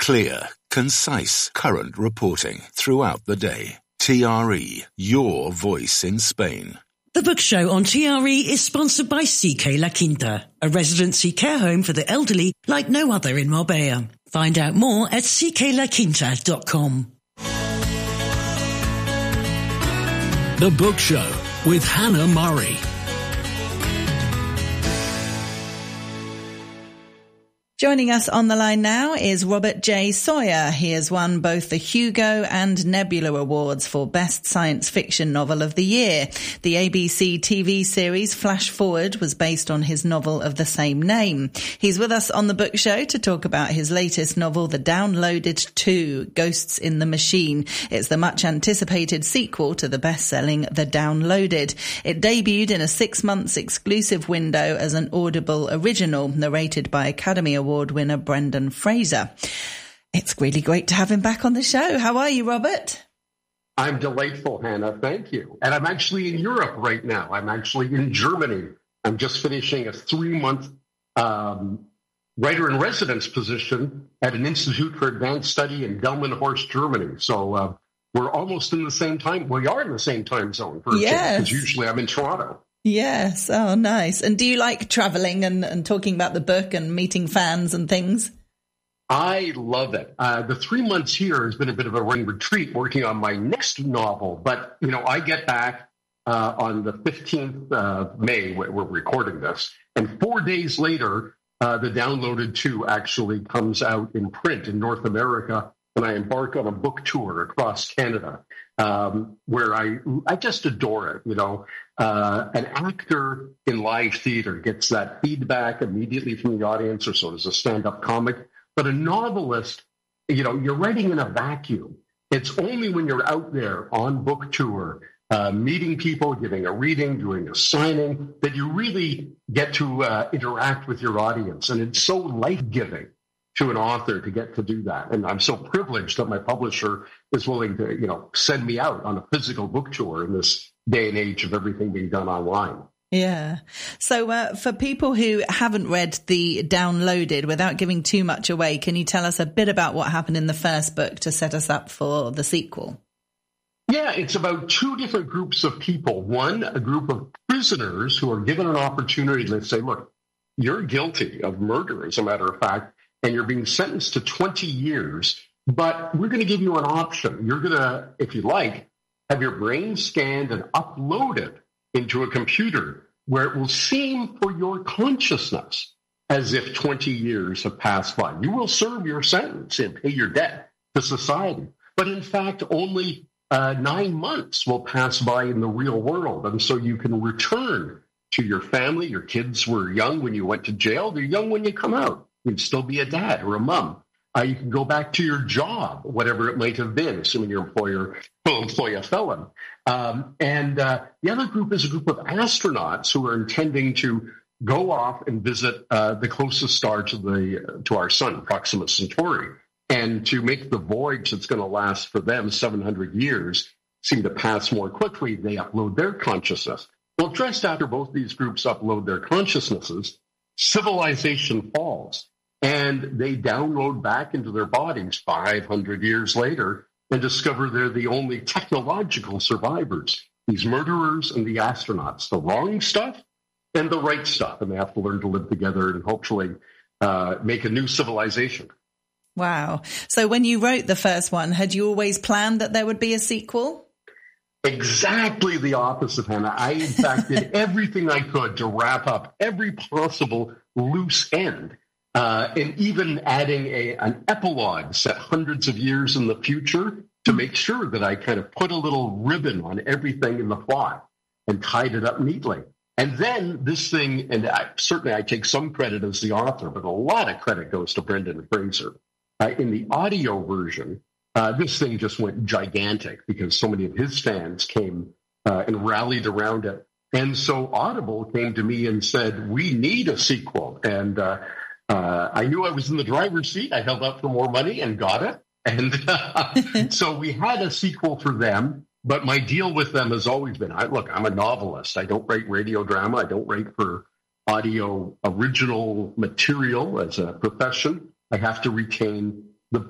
Clear, concise, current reporting throughout the day. TRE, your voice in Spain. The Book Show on TRE is sponsored by CK La Quinta, a residency care home for the elderly like no other in Marbella. Find out more at cklaquinta.com. The Book Show with Hannah Murray. Joining us on the line now is Robert J. Sawyer. He has won both the Hugo and Nebula Awards for Best Science Fiction Novel of the Year. The ABC TV series Flash Forward was based on his novel of the same name. He's with us on the Book Show to talk about his latest novel, The Downloaded 2, Ghosts in the Machine. It's the much-anticipated sequel to the best-selling The Downloaded. It debuted in a 6-month exclusive window as an Audible original, narrated by Academy Award winner Brendan Fraser. It's really great to have him back on the show. How are you, Robert? I'm delightful, Hannah. Thank you. And I'm actually in Europe right now. I'm actually in Germany. I'm just finishing a 3-month writer-in-residence position at an Institute for Advanced Study in Delmenhorst, Germany. So we're almost in the same time. We are in the same time zone, because usually I'm in Toronto. Yes. Oh, nice. And do you like traveling and talking about the book and meeting fans and things? I love it. The 3 months here has been a bit of a rain retreat working on my next novel. But, I get back on the 15th of May, we're recording this. And 4 days later, The Downloaded 2 actually comes out in print in North America. And I embark on a book tour across Canada, where I just adore it. An actor in live theater gets that feedback immediately from the audience, or so does a stand-up comic. But a novelist, you're writing in a vacuum. It's only when you're out there on book tour, meeting people, giving a reading, doing a signing, that you really get to interact with your audience. And it's so life-giving to an author to get to do that. And I'm so privileged that my publisher is willing to, send me out on a physical book tour in this day and age of everything being done online. Yeah. So for people who haven't read The Downloaded, without giving too much away, can you tell us a bit about what happened in the first book to set us up for the sequel? Yeah, it's about two different groups of people. One, a group of prisoners who are given an opportunity to say, look, you're guilty of murder, as a matter of fact, and you're being sentenced to 20 years, but we're going to give you an option. You're going to, if you like, have your brain scanned and uploaded into a computer where it will seem for your consciousness as if 20 years have passed by. You will serve your sentence and pay your debt to society. But in fact, only 9 months will pass by in the real world. And so you can return to your family. Your kids were young when you went to jail. They're young when you come out. You'd still be a dad or a mom. You can go back to your job, whatever it might have been, assuming your employer will employ a felon. And the other group is a group of astronauts who are intending to go off and visit the closest star to our sun, Proxima Centauri, and to make the voyage that's going to last for them 700 years seem to pass more quickly. They upload their consciousness. Well, just after both these groups upload their consciousnesses, civilization falls. And they download back into their bodies 500 years later and discover they're the only technological survivors, these murderers and the astronauts, the wrong stuff and the right stuff. And they have to learn to live together and hopefully make a new civilization. Wow. So when you wrote the first one, had you always planned that there would be a sequel? Exactly the opposite, Hannah. I, in fact, did everything I could to wrap up every possible loose end. And even adding an epilogue set hundreds of years in the future to make sure that I kind of put a little ribbon on everything in the plot and tied it up neatly. And then this thing, and certainly I take some credit as the author, but a lot of credit goes to Brendan Fraser. In the audio version, this thing just went gigantic because so many of his fans came and rallied around it. And so Audible came to me and said, we need a sequel. And I knew I was in the driver's seat. I held out for more money and got it. And so we had a sequel for them. But my deal with them has always been, I'm a novelist. I don't write radio drama. I don't write for audio original material as a profession. I have to retain